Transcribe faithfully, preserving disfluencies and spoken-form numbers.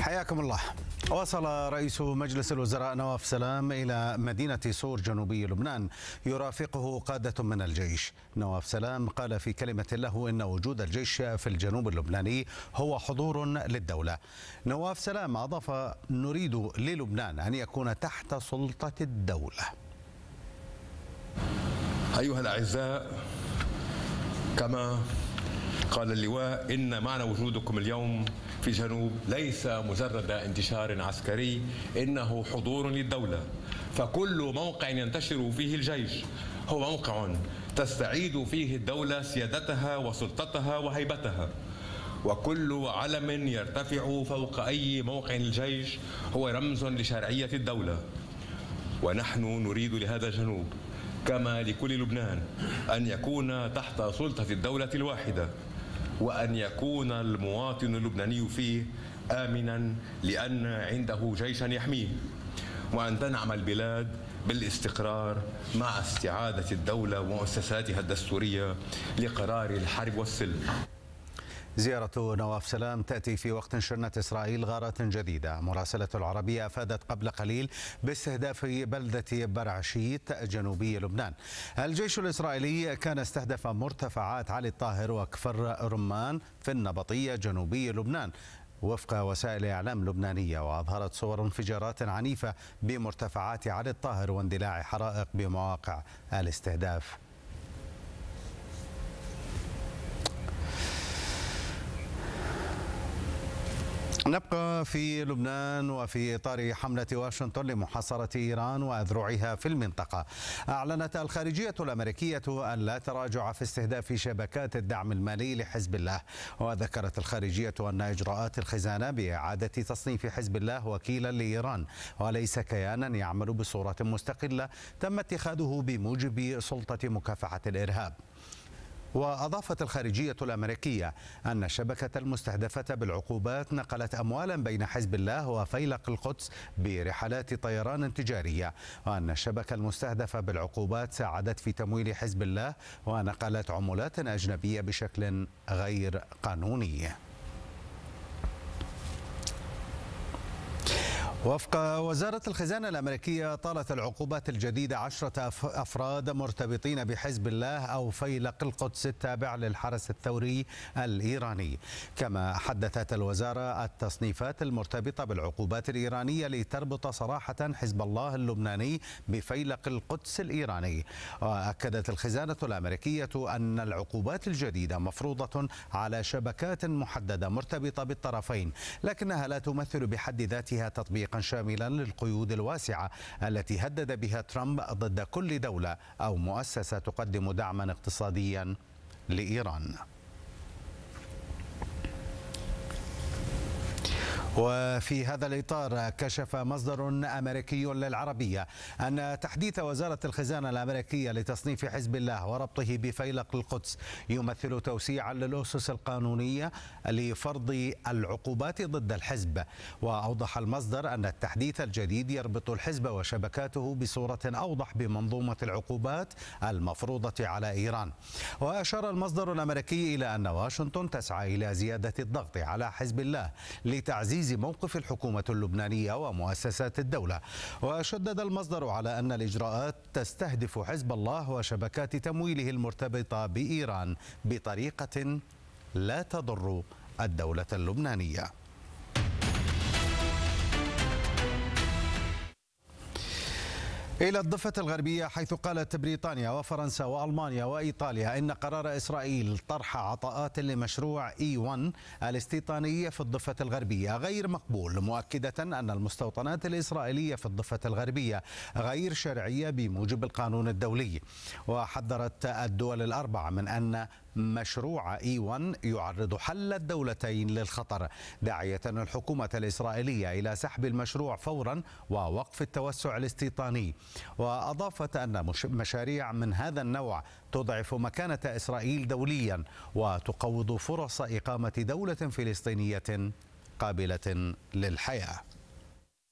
حياكم الله. وصل رئيس مجلس الوزراء نواف سلام إلى مدينة صور جنوبي لبنان يرافقه قادة من الجيش. نواف سلام قال في كلمة له إن وجود الجيش في الجنوب اللبناني هو حضور للدولة. نواف سلام أضاف: نريد للبنان أن يكون تحت سلطة الدولة. أيها الأعزاء، كما قال اللواء، إن معنى وجودكم اليوم في الجنوب ليس مجرد انتشار عسكري، إنه حضور للدولة. فكل موقع ينتشر فيه الجيش هو موقع تستعيد فيه الدولة سيادتها وسلطتها وهيبتها، وكل علم يرتفع فوق أي موقع الجيش هو رمز لشرعية الدولة. ونحن نريد لهذا الجنوب كما لكل لبنان أن يكون تحت سلطة الدولة الواحدة، وأن يكون المواطن اللبناني فيه آمنا لأن عنده جيشا يحميه، وأن تنعم البلاد بالاستقرار مع استعادة الدولة ومؤسساتها الدستورية لقرار الحرب والسلم. زيارة نواف سلام تأتي في وقت شنت إسرائيل غارات جديدة. مراسلة العربية أفادت قبل قليل باستهداف بلدة برعشيت جنوبي لبنان. الجيش الإسرائيلي كان استهدف مرتفعات علي الطاهر وكفر رمان في النبطية جنوبي لبنان وفق وسائل إعلام لبنانية، وأظهرت صور انفجارات عنيفة بمرتفعات علي الطاهر واندلاع حرائق بمواقع الاستهداف. نبقى في لبنان وفي إطار حملة واشنطن لمحاصرة إيران وأذرعها في المنطقة. أعلنت الخارجية الأمريكية أن لا تراجع في استهداف شبكات الدعم المالي لحزب الله. وذكرت الخارجية أن إجراءات الخزانة بإعادة تصنيف حزب الله وكيلا لإيران وليس كيانا يعمل بصورة مستقلة تم اتخاذه بموجب سلطة مكافحة الإرهاب. وأضافت الخارجية الأمريكية أن الشبكة المستهدفة بالعقوبات نقلت أموالا بين حزب الله وفيلق القدس برحلات طيران تجارية، وأن الشبكة المستهدفة بالعقوبات ساعدت في تمويل حزب الله ونقلت عملات أجنبية بشكل غير قانوني. وفق وزارة الخزانة الأمريكية طالت العقوبات الجديدة عشرة أفراد مرتبطين بحزب الله أو فيلق القدس التابع للحرس الثوري الإيراني. كما حدثت الوزارة التصنيفات المرتبطة بالعقوبات الإيرانية لتربط صراحة حزب الله اللبناني بفيلق القدس الإيراني. وأكدت الخزانة الأمريكية أن العقوبات الجديدة مفروضة على شبكات محددة مرتبطة بالطرفين، لكنها لا تمثل بحد ذاتها تطبيق شاملا للقيود الواسعة التي هدد بها ترامب ضد كل دولة أو مؤسسة تقدم دعما اقتصاديا لإيران. وفي هذا الإطار كشف مصدر أمريكي للعربية أن تحديث وزارة الخزانة الأمريكية لتصنيف حزب الله وربطه بفيلق القدس يمثل توسيعا للأسس القانونية لفرض العقوبات ضد الحزب. وأوضح المصدر أن التحديث الجديد يربط الحزب وشبكاته بصورة أوضح بمنظومة العقوبات المفروضة على إيران. وأشار المصدر الأمريكي إلى أن واشنطن تسعى إلى زيادة الضغط على حزب الله لتعزيز موقف الحكومة اللبنانية ومؤسسات الدولة. وشدد المصدر على أن الإجراءات تستهدف حزب الله وشبكات تمويله المرتبطة بإيران بطريقة لا تضر الدولة اللبنانية. إلى الضفة الغربية، حيث قالت بريطانيا وفرنسا وألمانيا وإيطاليا إن قرار إسرائيل طرح عطاءات لمشروع إي واحد الاستيطاني في الضفة الغربية غير مقبول، مؤكدة أن المستوطنات الإسرائيلية في الضفة الغربية غير شرعية بموجب القانون الدولي. وحذرت الدول الأربع من أن مشروع إي واحد يعرض حل الدولتين للخطر، داعية الحكومة الإسرائيلية إلى سحب المشروع فورا ووقف التوسع الاستيطاني. وأضافت أن مشاريع من هذا النوع تضعف مكانة إسرائيل دوليا وتقوض فرص إقامة دولة فلسطينية قابلة للحياة.